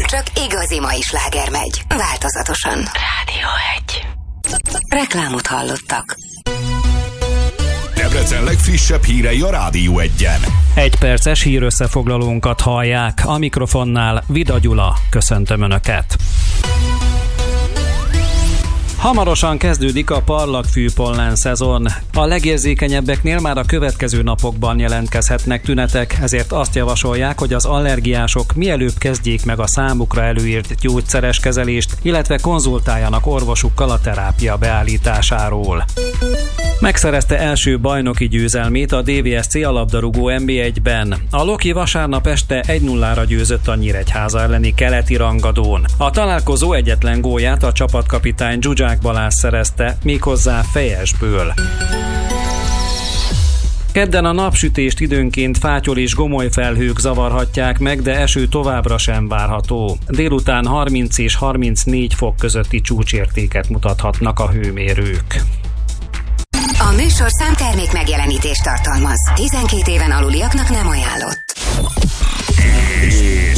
csak igazi mai sláger megy. Változatosan. Rádió 1. Reklámot hallottak. Debrecen legfrissebb hírei a Rádió 1-en. Egy perces hírösszefoglalónkat hallják. A mikrofonnál Vida Gyula. Köszöntöm Önöket. Hamarosan kezdődik a parlagfű-pollen szezon. A legérzékenyebbeknél már a következő napokban jelentkezhetnek tünetek, ezért azt javasolják, hogy az allergiások mielőbb kezdjék meg a számukra előírt gyógyszeres kezelést, illetve konzultáljanak orvosukkal a terápia beállításáról. Megszerezte első bajnoki győzelmét a DVSC alapdarúgó NB1-ben. A Loki vasárnap este 1-0-ra győzött a Nyíregyháza elleni keleti rangadón. A találkozó egyetlen gólját a csapatkapitány Zsuzsák Balázs szerezte, méghozzá fejesből. Kedden a napsütést időnként fátyol és gomoly felhők zavarhatják meg, de eső továbbra sem várható. Délután 30 és 34 fok közötti csúcsértéket mutathatnak a hőmérők. A műsorszám termék megjelenítést tartalmaz. 12 éven aluliaknak nem ajánlott.